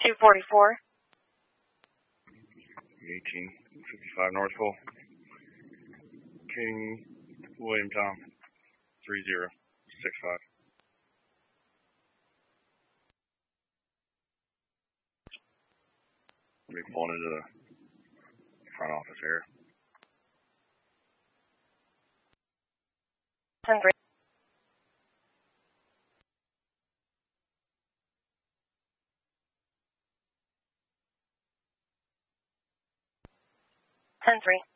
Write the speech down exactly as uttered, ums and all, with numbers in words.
two forty-four. eighteen fifty-five North Pole. King William Tom. three zero six five. We'll be pulling into the front office here. ten three. ten three.